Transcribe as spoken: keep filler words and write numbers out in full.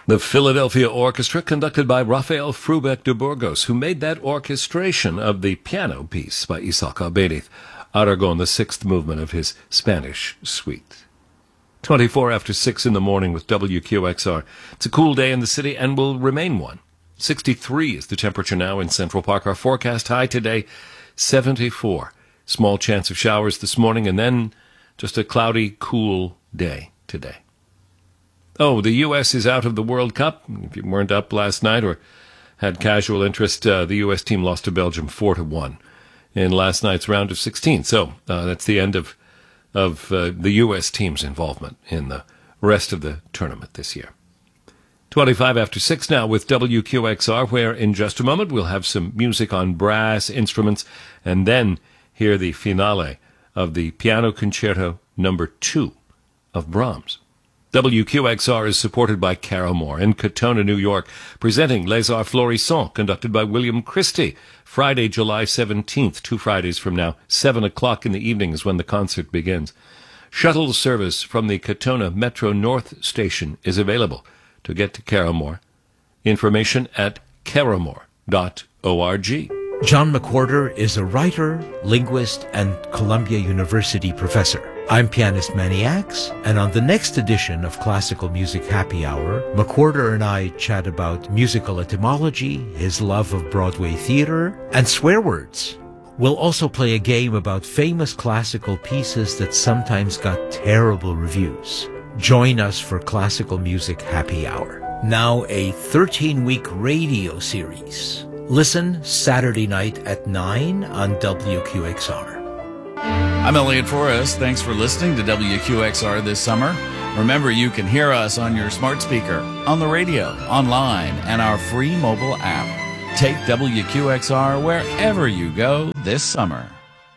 The Philadelphia Orchestra, conducted by Rafael Frubeck de Burgos, who made that orchestration of the piano piece by Isaac Albéniz, Aragon, the sixth movement of his Spanish suite. twenty-four after six in the morning with W Q X R. It's a cool day in the city and will remain one. sixty-three is the temperature now in Central Park. Our forecast high today, seventy-four. Small chance of showers this morning, and then just a cloudy, cool day today. Oh, the U S is out of the World Cup. If you weren't up last night or had casual interest, uh, the U S team lost to Belgium four to one in last night's round of sixteen. So uh, that's the end of of uh, the U S team's involvement in the rest of the tournament this year. twenty-five after six now with W Q X R, where in just a moment we'll have some music on brass instruments and then hear the finale of the Piano Concerto number two of Brahms. W Q X R is supported by Caramore in Katona, New York, presenting Les Arts Florissants, conducted by William Christie. Friday, July seventeenth, two Fridays from now, seven o'clock in the evening is when the concert begins. Shuttle service from the Katona Metro North Station is available to get to Caramore. Information at caramore dot org. John McWhorter is a writer, linguist, and Columbia University professor. I'm pianist Manny Axe, and on the next edition of Classical Music Happy Hour, McWhorter and I chat about musical etymology, his love of Broadway theater, and swear words. We'll also play a game about famous classical pieces that sometimes got terrible reviews. Join us for Classical Music Happy Hour. Now a thirteen-week radio series. Listen Saturday night at nine on W Q X R. I'm Elliot Forrest. Thanks for listening to W Q X R this summer. Remember, you can hear us on your smart speaker, on the radio, online, and our free mobile app. Take W Q X R wherever you go this summer.